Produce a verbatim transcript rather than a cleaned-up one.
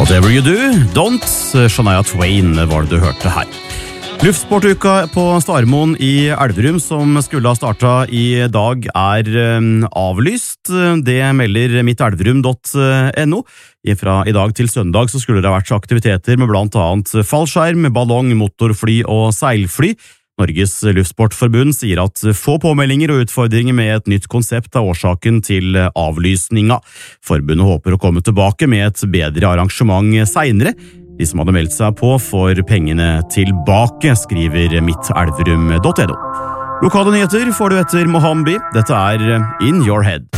Whatever you do, don't. Shania Twain var det du hørte her. Luftsportuka på Starmoen i Elverum, som skulle ha startet i dag, er avlyst. Det melder mittelverum punktum no. Fra i dag til søndag så skulle det ha vært aktiviteter med blant annet fallskjerm, ballong, motorfly og seilfly. Norges Luftsportforbund sier at få påmeldinger og utfordringer med et nytt konsept er årsaken til avlysninga. Forbundet håper å komme tilbake med et bedre arrangement senere. De som hadde meldt seg på får pengene tilbake, skriver mittelverum punktum no. Lokale nyheter får du etter Mohambi. Dette er In Your Head.